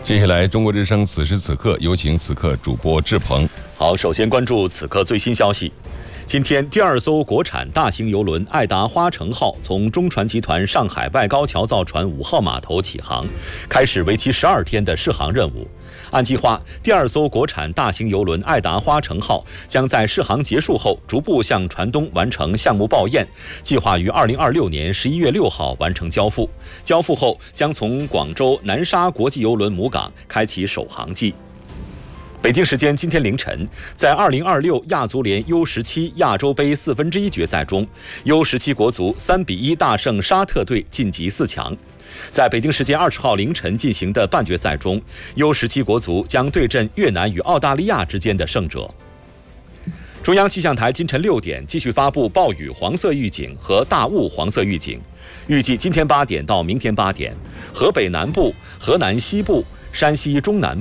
接下来，中国之声此时此刻有请此刻主播志鹏。 好，首先关注此刻最新消息。今天，第2艘国产大型邮轮爱达花城号从中船集团上海外高桥造船5号码头起航，开始为期12天的试航任务。按计划，第2艘国产大型邮轮爱达花城号将在试航结束后逐步向船东完成项目报验，计划于2026年11月6号完成交付。交付后，将从广州南沙国际邮轮母港开启首航季。北京时间今天凌晨，在2026亚足联 U17 亚洲杯1/4决赛中，U17 国足3比1大胜沙特队晋级4强。在北京时间20号凌晨进行的半决赛中 ，U17 国足将对阵越南与澳大利亚之间的胜者。中央气象台今晨6点继续发布暴雨黄色预警和大雾黄色预警，预计今天8点到明天8点，河北南部、河南西部、山西中南部